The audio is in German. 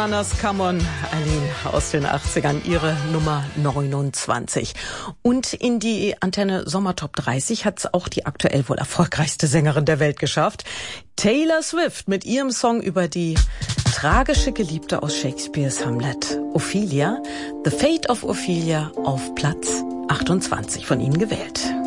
Runners, Come On, Eileen aus den 80ern, ihre Nummer 29. Und in die Antenne Sommertop 30 hat es auch die aktuell wohl erfolgreichste Sängerin der Welt geschafft. Taylor Swift mit ihrem Song über die tragische Geliebte aus Shakespeares Hamlet, Ophelia. The Fate of Ophelia auf Platz 28 von Ihnen gewählt.